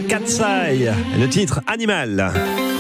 Cat's Eye, le titre Animal.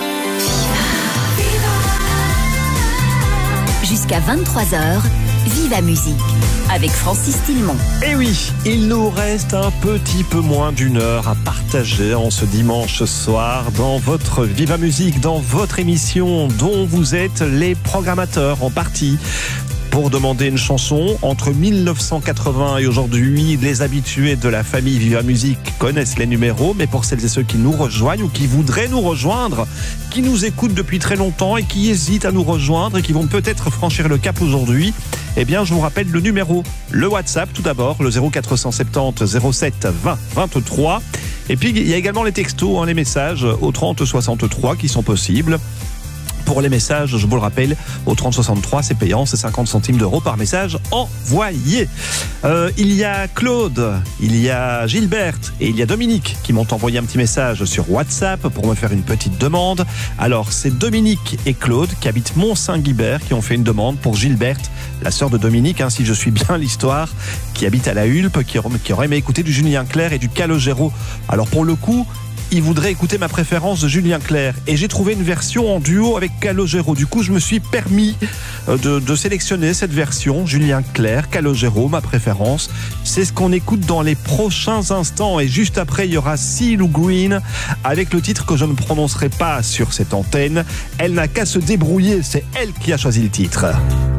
Jusqu'à 23h, Viva Musique avec Francis Tillemont. Et oui, il nous reste un petit peu moins d'une heure à partager en ce dimanche soir dans votre Viva Musique, dans votre émission dont vous êtes les programmateurs en partie. Pour demander une chanson, entre 1980 et aujourd'hui, les habitués de la famille Viva Musique connaissent les numéros, mais pour celles et ceux qui nous rejoignent ou qui voudraient nous rejoindre, qui nous écoutent depuis très longtemps et qui hésitent à nous rejoindre et qui vont peut-être franchir le cap aujourd'hui, eh bien je vous rappelle le numéro, le WhatsApp tout d'abord, le 0470 07 20 23, et puis il y a également les textos, les messages au 30 63 qui sont possibles. Pour les messages, je vous le rappelle, au 3063, c'est payant, c'est 50 centimes d'euros par message envoyé. Il y a Claude, il y a Gilberte et il y a Dominique qui m'ont envoyé un petit message sur WhatsApp pour me faire une petite demande. Alors, c'est Dominique et Claude qui habitent Mont-Saint-Guibert qui ont fait une demande pour Gilberte, la sœur de Dominique, si je suis bien l'histoire, qui habite à la Hulpe, qui aurait aimé écouter du Julien Clerc et du Calogero. Alors, pour le coup, il voudrait écouter ma préférence de Julien Clerc et j'ai trouvé une version en duo avec Calogero. Du coup, je me suis permis de sélectionner cette version, Julien Clerc, Calogero, ma préférence. C'est ce qu'on écoute dans les prochains instants et juste après, il y aura See Lou Green avec le titre que je ne prononcerai pas sur cette antenne. Elle n'a qu'à se débrouiller, c'est elle qui a choisi le titre.